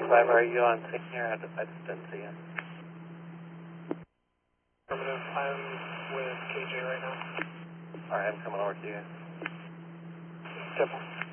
5, are you on scene here? I just didn't see you. Affirmative, I'm with KJ right now. Alright, I'm coming over to you. Definitely.